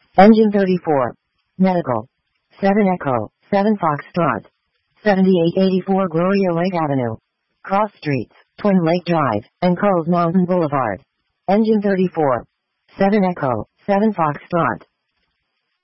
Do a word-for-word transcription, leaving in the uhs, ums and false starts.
Engine thirty-four. Medical. seven Echo, seven Foxtrot. seventy-eight eighty-four Gloria Lake Avenue. Cross Streets, Twin Lake Drive, and Coles Mountain Boulevard. Engine thirty-four. seven Echo, seven Foxtrot.